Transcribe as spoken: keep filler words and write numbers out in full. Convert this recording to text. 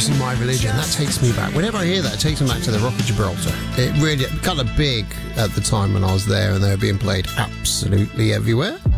Choosing My Religion. That takes me back. Whenever I hear that, it takes me back to the Rock of Gibraltar. It really kind of big at the time when I was there, and they were being played absolutely everywhere.